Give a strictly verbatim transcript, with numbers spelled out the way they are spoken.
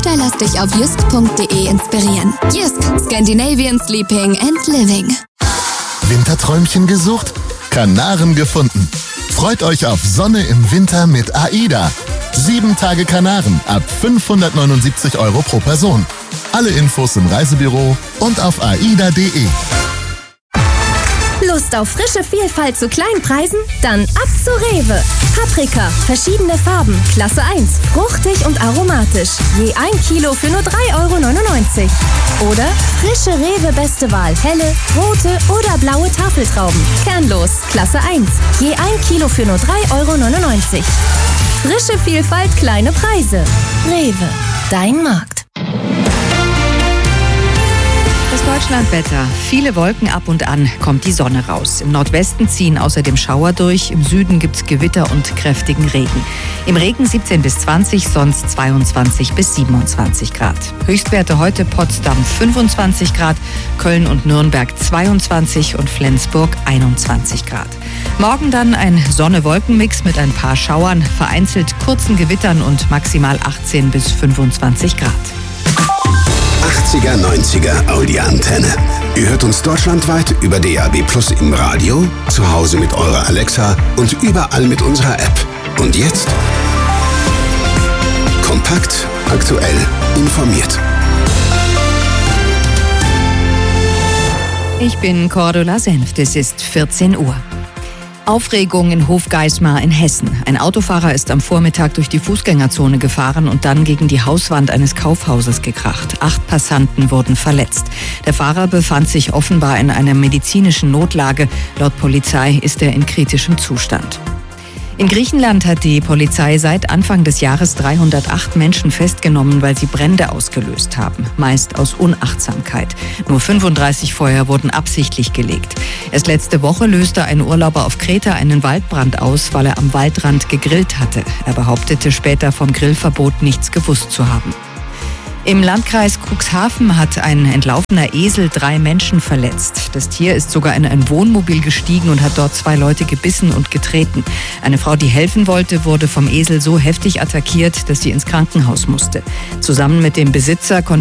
oder lass dich auf just punkt de inspirieren. Just, Scandinavian Sleeping and Living. Winterträumchen gesucht? Kanaren gefunden. Freut euch auf Sonne im Winter mit AIDA. Sieben Tage Kanaren ab fünfhundertneunundsiebzig Euro pro Person. Alle Infos im Reisebüro und auf aida punkt de. Lust auf frische Vielfalt zu kleinen Preisen? Dann ab zu Rewe. Paprika, verschiedene Farben, Klasse eins, fruchtig und aromatisch. Je ein Kilo für nur drei Euro neunundneunzig. Oder frische Rewe Beste Wahl, helle, rote oder blaue Tafeltrauben. Kernlos, Klasse eins. Je ein Kilo für nur drei Euro neunundneunzig. Frische Vielfalt, kleine Preise. Rewe, dein Markt. Das Deutschlandwetter. Viele Wolken, ab und an kommt die Sonne raus. Im Nordwesten ziehen außerdem Schauer durch. Im Süden gibt es Gewitter und kräftigen Regen. Im Regen siebzehn bis zwanzig, sonst zweiundzwanzig bis siebenundzwanzig Grad. Höchstwerte heute Potsdam fünfundzwanzig Grad, Köln und Nürnberg zweiundzwanzig und Flensburg einundzwanzig Grad. Morgen dann ein Sonne-Wolken-Mix mit ein paar Schauern, vereinzelt kurzen Gewittern und maximal achtzehn bis fünfundzwanzig Grad. achtziger, neunziger Audi-Antenne. Ihr hört uns deutschlandweit über D A B Plus im Radio, zu Hause mit eurer Alexa und überall mit unserer App. Und jetzt? Kompakt, aktuell, informiert. Ich bin Cordula Senft, es ist vierzehn Uhr. Aufregung in Hofgeismar in Hessen. Ein Autofahrer ist am Vormittag durch die Fußgängerzone gefahren und dann gegen die Hauswand eines Kaufhauses gekracht. Acht Passanten wurden verletzt. Der Fahrer befand sich offenbar in einer medizinischen Notlage. Laut Polizei ist er in kritischem Zustand. In Griechenland hat die Polizei seit Anfang des Jahres dreihundertacht Menschen festgenommen, weil sie Brände ausgelöst haben, meist aus Unachtsamkeit. Nur fünfunddreißig Feuer wurden absichtlich gelegt. Erst letzte Woche löste ein Urlauber auf Kreta einen Waldbrand aus, weil er am Waldrand gegrillt hatte. Er behauptete später vom Grillverbot nichts gewusst zu haben. Im Landkreis Cuxhaven hat ein entlaufener Esel drei Menschen verletzt. Das Tier ist sogar in ein Wohnmobil gestiegen und hat dort zwei Leute gebissen und getreten. Eine Frau, die helfen wollte, wurde vom Esel so heftig attackiert, dass sie ins Krankenhaus musste. Zusammen mit dem Besitzer konnte